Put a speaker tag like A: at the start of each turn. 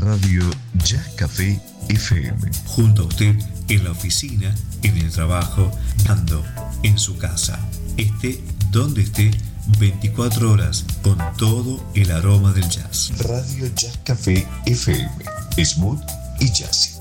A: Radio Jazz Café FM.
B: Junto a usted en la oficina, en el trabajo, ando en su casa. Esté donde esté, 24 horas con todo el aroma del jazz.
A: Radio Jazz Café FM. Smooth y jazzy.